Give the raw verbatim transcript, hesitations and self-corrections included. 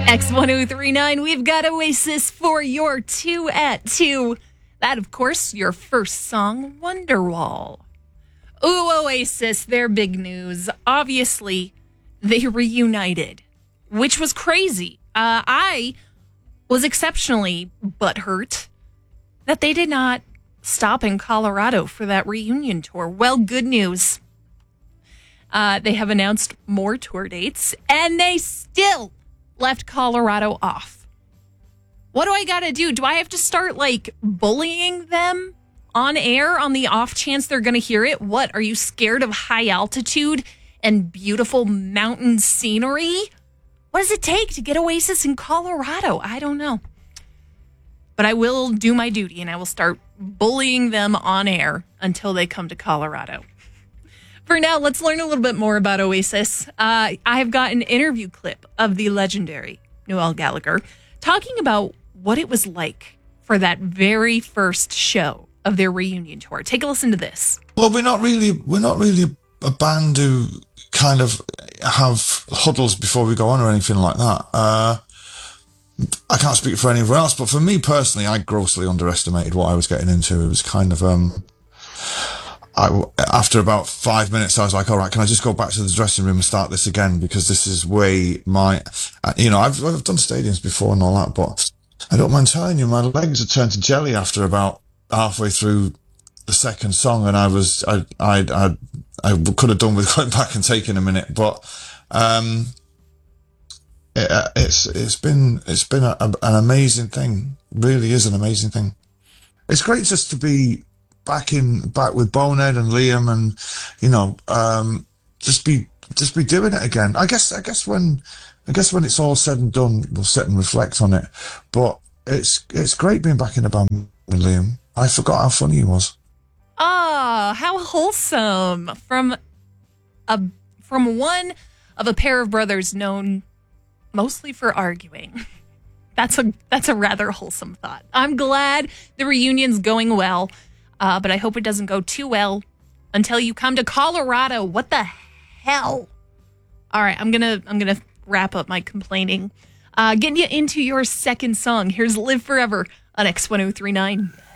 X one oh three nine, we've got Oasis for your two at two. That, of course, your first song, Wonderwall. Ooh, Oasis, their big news. Obviously, they reunited, which was crazy. Uh, I was exceptionally butthurt that they did not stop in Colorado for that reunion tour. Well, good news. Uh, they have announced more tour dates, and they still left Colorado off. What do I got to do? Do I have to start, like, bullying them on air on the off chance they're going to hear it? What, are you scared of high altitude and beautiful mountain scenery? What does it take to get Oasis in Colorado? I don't know. But I will do my duty, and I will start bullying them on air until they come to Colorado. For now, let's learn a little bit more about Oasis. Uh, I have got an interview clip of the legendary Noel Gallagher talking about what it was like for that very first show of their reunion tour. Take a listen to this. Well, we're not really, we're not really a band who kind of have huddles before we go on or anything like that. Uh, I can't speak for anyone else, but for me personally, I grossly underestimated what I was getting into. It was kind of, um, I, after about five minutes, I was like, all right, can I just go back to the dressing room and start this again? Because this is way my, you know, I've, I've done stadiums before and all that, but I don't mind telling you, my legs had turned to jelly after about halfway through the second song. And I was, I, I, I, I could have done with going back and taking a minute, but, um, it, it's, it's been, it's been a, a, an amazing thing. Really is an amazing thing. It's great just to be back in, back with Bonehead and Liam and, you know, um, just be, just be doing it again. I guess, I guess when, I guess when it's all said and done, we'll sit and reflect on it. But it's, it's great being back in the band with Liam. I forgot how funny he was. Ah, how wholesome from a, from one of a pair of brothers known mostly for arguing. That's a, that's a rather wholesome thought. I'm glad the reunion's going well. Uh, but I hope it doesn't go too well until you come to Colorado. What the hell? All right, I'm gonna I'm gonna wrap up my complaining. Uh, getting you into your second song. Here's "Live Forever" on X one oh three nine.